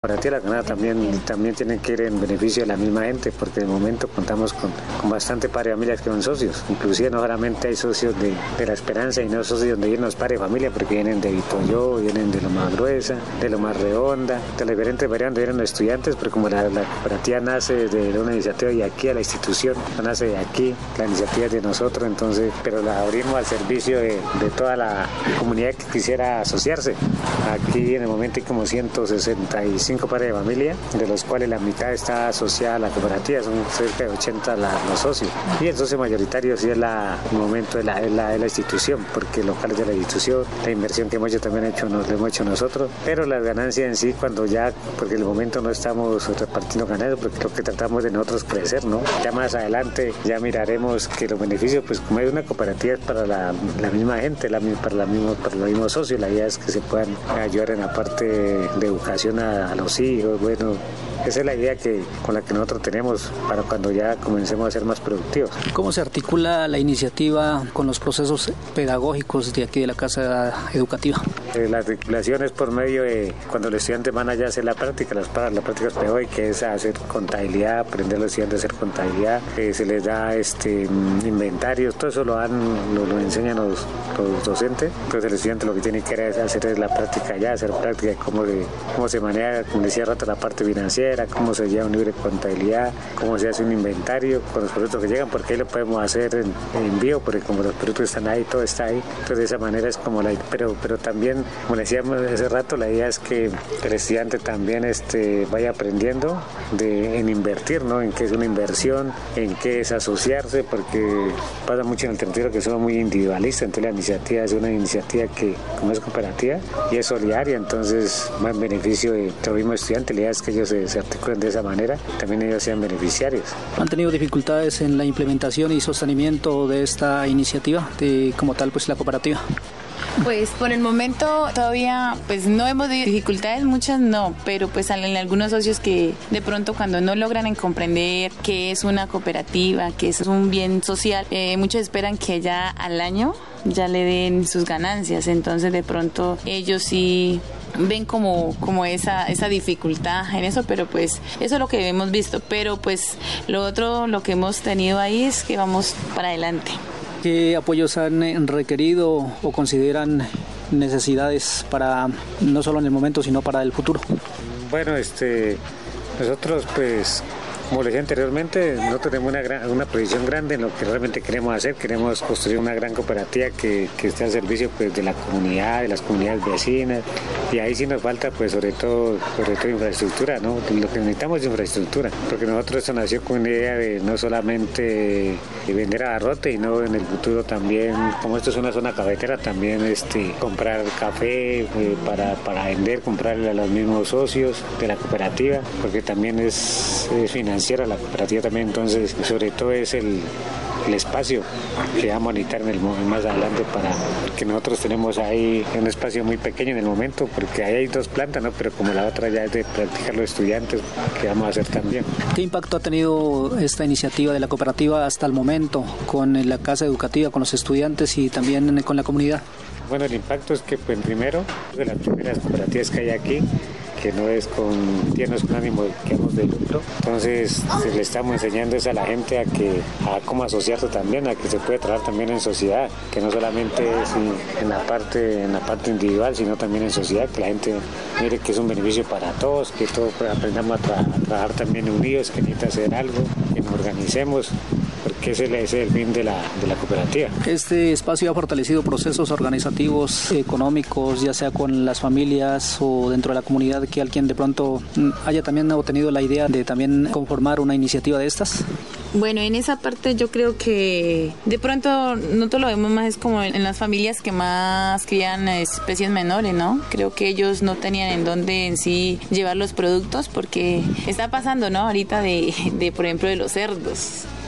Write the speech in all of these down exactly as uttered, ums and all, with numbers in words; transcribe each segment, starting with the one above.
Para ti la ganada también, también tienen que ir en beneficio de la misma gente, porque de momento contamos con, con bastante padres de familias que son socios. Inclusive no solamente hay socios de, de La Esperanza y no socios de irnos padres de familia, porque vienen de Vitoyo, vienen de Loma Gruesa, de Loma Redonda, de las diferentes variantes vienen los estudiantes, pero como la, la cooperativa nace de una iniciativa de aquí a la institución, no nace de aquí, la iniciativa es de nosotros, entonces, pero la abrimos al servicio de, de toda la comunidad que quisiera asociarse. Aquí en el momento hay como ciento sesenta y cinco padres de familia, de los cuales la mitad está asociada a la cooperativa, son cerca de ochenta la, los socios. Y el socio mayoritario sí es la, el momento de la, es la, es la institución, porque locales de la institución, la inversión que hemos hecho también hecho, nos, lo hemos hecho nosotros, pero las ganancias en sí, cuando ya, porque en el momento no estamos repartiendo ganancias, porque lo que tratamos de nosotros crecer, ¿no? Ya más adelante ya miraremos que los beneficios, pues como es una cooperativa, es para la, la misma gente, la, para, la misma, para los mismos socios, la idea es que se puedan ayudar en la parte de educación a, a los hijos, bueno, esa es la idea que, con la que nosotros tenemos para cuando ya comencemos a ser más productivos. ¿Cómo se articula la iniciativa con los procesos pedagógicos de aquí de la Casa Educativa? Eh, la articulación es por medio de cuando los estudiantes van allá a hacer la práctica, las, las prácticas pedagógicas, que es hacer contabilidad, aprender a los estudiantes a hacer contabilidad, eh, se les da este inventarios, todo eso lo, dan, lo, lo enseñan los, los docentes, entonces el estudiante lo que tiene que hacer es la práctica allá, hacer práctica de cómo, de, cómo se maneja, como decía rato, la parte financiera, cómo se lleva un libro de contabilidad, cómo se hace un inventario con los productos que llegan, porque ahí lo podemos hacer en, en envío, porque como los productos están ahí, todo está ahí, entonces de esa manera es como la, pero, pero también, como decíamos hace rato, la idea es que el estudiante también este, vaya aprendiendo de, en invertir, ¿no? En qué es una inversión, en qué es asociarse, porque pasa mucho en el territorio que somos muy individualistas, entonces la iniciativa es una iniciativa que, como es cooperativa y es solidaria, entonces va en beneficio de los mismos estudiantes, la idea es que ellos se, se articulen de esa manera, también ellos sean beneficiarios. ¿Han tenido dificultades en la implementación y sostenimiento de esta iniciativa, de como tal pues la cooperativa? Pues por el momento todavía pues no hemos dificultades, muchas no, pero pues hay algunos socios que de pronto cuando no logran en comprender qué es una cooperativa, que es un bien social, eh, muchos esperan que ya al año ya le den sus ganancias, entonces de pronto ellos sí ven como, como esa, esa dificultad en eso, pero pues eso es lo que hemos visto, pero pues lo otro, lo que hemos tenido ahí es que vamos para adelante. ¿Qué apoyos han requerido o consideran necesidades para, no solo en el momento, sino para el futuro? Bueno, este, nosotros pues, como les dije anteriormente, no tenemos una, gran, una proyección grande en lo que realmente queremos hacer. Queremos construir una gran cooperativa que, que esté al servicio pues, de la comunidad, de las comunidades vecinas. Y ahí sí nos falta, pues, sobre todo, sobre todo infraestructura, ¿no? Lo que necesitamos es infraestructura, porque nosotros esto nació con una idea de no solamente de vender abarrote, y no en el futuro también, como esto es una zona cafetera, también este, comprar café eh, para, para vender, comprarle a los mismos socios de la cooperativa, porque también es, es financiera la cooperativa también, entonces sobre todo es el el espacio que vamos a necesitar en el, más adelante, para que nosotros tenemos ahí un espacio muy pequeño en el momento, porque ahí hay dos plantas, ¿no? Pero como la otra ya es de practicar los estudiantes, que vamos a hacer también. ¿Qué impacto ha tenido esta iniciativa de la cooperativa hasta el momento con la casa educativa, con los estudiantes y también con la comunidad? Bueno, el impacto es que pues, primero, de las primeras cooperativas que hay aquí, que no es con, no es con ánimo digamos, de lucro, entonces le estamos enseñando eso a la gente a que a cómo asociarse también, a que se puede trabajar también en sociedad, que no solamente es en la parte en la parte individual, sino también en sociedad, que la gente mire que es un beneficio para todos, que todos aprendamos a, tra- a trabajar también unidos, que necesita hacer algo, que nos organicemos, porque ese es el fin de la, de la cooperativa. Este espacio ha fortalecido procesos organizativos, económicos, ya sea con las familias o dentro de la comunidad, que alguien de pronto haya también tenido la idea de también conformar una iniciativa de estas. Bueno, en esa parte yo creo que de pronto nosotros lo vemos más es como en las familias que más crían especies menores, ¿no? Creo que ellos no tenían en dónde en sí llevar los productos, porque está pasando, ¿no? Ahorita de, de por ejemplo, de los cerdos.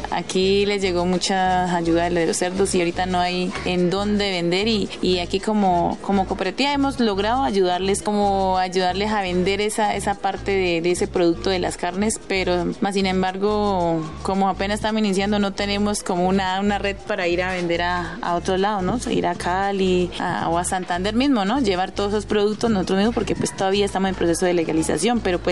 aquí les llegó mucha ayuda de los cerdos y ahorita no hay en dónde vender y, y aquí como, como cooperativa hemos logrado ayudarles como ayudarles a vender esa, esa parte de, de ese producto de las carnes, pero más sin embargo, como apenas estamos iniciando, no tenemos como una, una red para ir a vender a, a otro lado, ¿no? Ir a Cali a, o a Santander mismo, ¿no? Llevar todos esos productos nosotros mismos porque pues todavía estamos en proceso de legalización, pero pues